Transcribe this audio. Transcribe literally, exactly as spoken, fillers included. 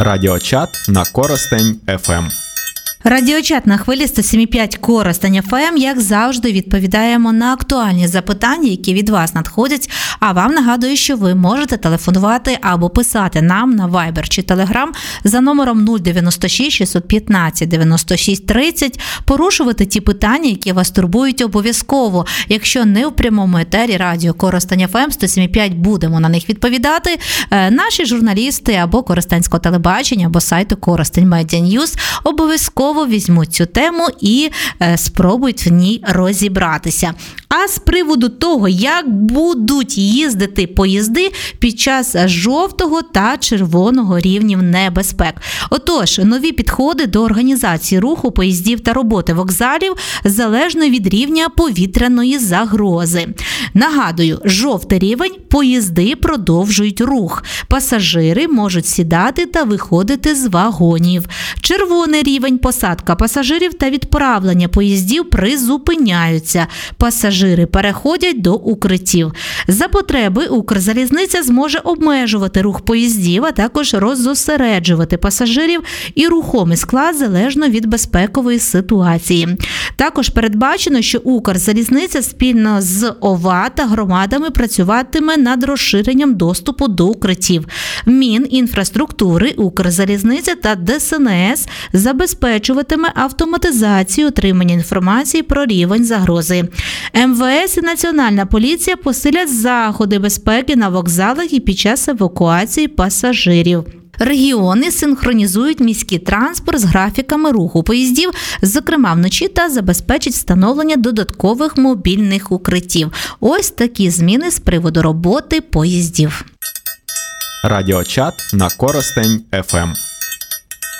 Радіочат на Коростень еф ем. Радіочат на хвилі сто сім і п'ять Коростень еф ем, як завжди, відповідаємо на актуальні запитання, які від вас надходять. А вам нагадую, що ви можете телефонувати або писати нам на Viber чи Telegram за номером нуль дев'яносто шість шістсот п'ятнадцять дев'яносто шість тридцять, порушувати ті питання, які вас турбують обов'язково. Якщо не в прямому етері радіо Коростень еф ем сто сім і п'ять, будемо на них відповідати. Наші журналісти або Коростенського телебачення, або сайту Коростень Медіа Ньюс обов'язково візьмуть цю тему і е, спробують в ній розібратися. А з приводу того, як будуть їздити поїзди під час жовтого та червоного рівнів небезпек. Отож, нові підходи до організації руху поїздів та роботи вокзалів залежно від рівня повітряної загрози. Нагадую, жовтий рівень – поїзди продовжують рух. Пасажири можуть сідати та виходити з вагонів. Червоний рівень – посадка пасажирів та відправлення поїздів призупиняються. Пасажири переходять до укриттів. За потреби Укрзалізниця зможе обмежувати рух поїздів, а також роззосереджувати пасажирів і рухомий склад залежно від безпекової ситуації. Також передбачено, що Укрзалізниця спільно з ОВА та громадами працюватиме над розширенням доступу до укриттів. Мінінфраструктури, Укрзалізниця та Де Ес Ен Ес забезпечуватиме автоматизацію отримання інформації про рівень загрози. Ем Ве Ес і Національна поліція посилять заходи безпеки на вокзалах і під час евакуації пасажирів. Регіони синхронізують міський транспорт з графіками руху поїздів, зокрема вночі, та забезпечать встановлення додаткових мобільних укриттів. Ось такі зміни з приводу роботи поїздів. Радіочат на Коростень еф ем.